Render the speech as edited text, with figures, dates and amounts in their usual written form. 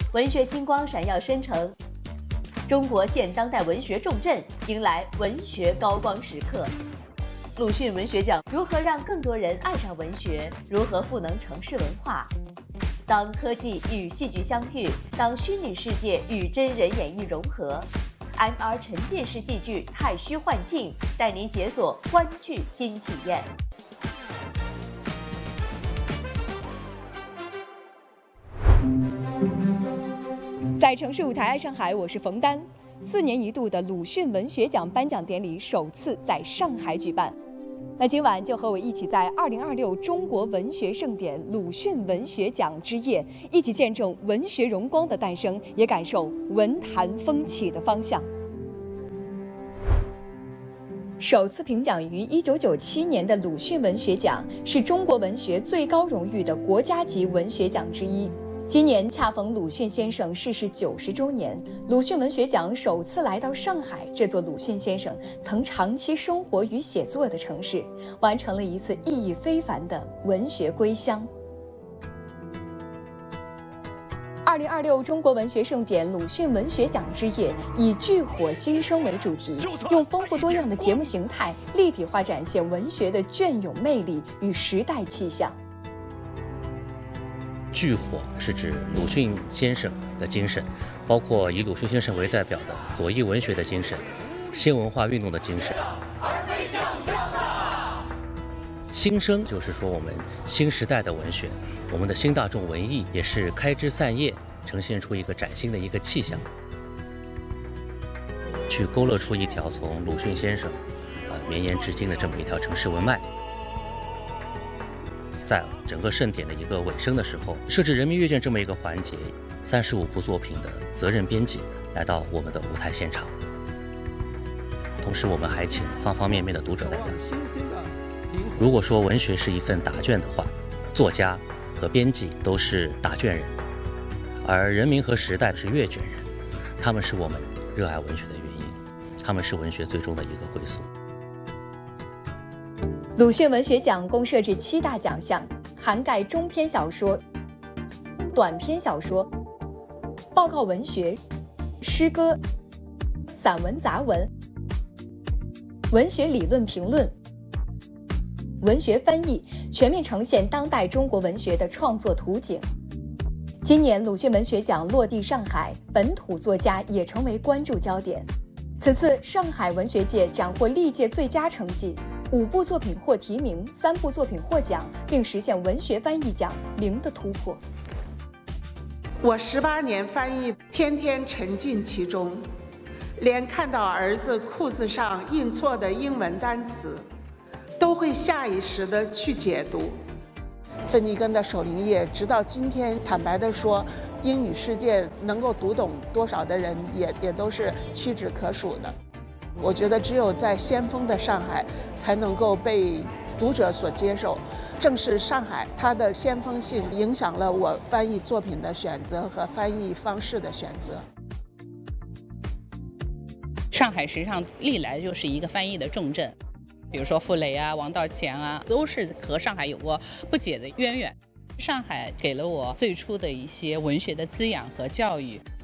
文学星光闪耀生成，中国现当代文学重镇迎来文学高光时刻。鲁迅文学奖如何让更多人爱上文学？如何赋能城市文化？当科技与戏剧相遇，当虚拟世界与真人演绎融合 ，MR 沉浸式戏剧太虚幻境，带您解锁观剧新体验。 在城市舞台爱上海，我是冯丹。4年一度的鲁迅文学奖颁奖典礼首次在上海举办。那今晚就和我一起在2026中国文学盛典鲁迅文学奖之夜，一起见证文学荣光的诞生，也感受文坛风起的方向。首次评奖于1997年的鲁迅文学奖，是中国文学最高荣誉的国家级文学奖之一。今年恰逢鲁迅先生逝世90周年，鲁迅文学奖首次来到上海这座鲁迅先生曾长期生活与写作的城市，完成了一次意义非凡的文学归乡。2026中国文学盛典鲁迅文学奖之夜以炬火新生为主题，用丰富多样的节目形态，立体化展现文学的隽永魅力与时代气象。 炬火是指鲁迅先生的精神，包括以鲁迅先生为代表的左翼文学的精神、新文化运动的精神。新生就是说我们新时代的文学，我们的新大众文艺也是开枝散叶，呈现出一个崭新的一个气象，去勾勒出一条从鲁迅先生绵延至今的这么一条城市文脉。在整个盛典的一个尾声的时候，设置人民阅卷这么一个环节，35部作品的责任编辑来到我们的舞台现场，同时我们还请方方面面的读者代表。如果说文学是一份答卷的话，作家和编辑都是答卷人，而人民和时代是阅卷人，他们是我们热爱文学的原因，他们是文学最终的一个归宿。 鲁迅文学奖共设置7大奖项，涵盖中篇小说、短篇小说、报告文学、诗歌、散文杂文、文学理论评论、文学翻译，全面呈现当代中国文学的创作图景。今年鲁迅文学奖落地上海，本土作家也成为关注焦点。此次上海文学界斩获历届最佳成绩，5部作品获提名，3部作品获奖，并实现文学翻译奖0的突破。 我18年翻译，天天沉浸其中，连看到儿子裤子上印错的英文单词，都会下意识地去解读。芬尼根的《守灵夜》，直到今天，坦白地说，英语世界能够读懂多少的人也都是屈指可数的。我觉得只有在先锋的上海才能够被读者所接受，正是上海它的先锋性影响了我翻译作品的选择和翻译方式的选择。 上海实际上历来就是一个翻译的重镇，比如说傅雷啊、王道乾啊，都是和上海有过不解的渊源。上海给了我最初的一些文学的滋养和教育。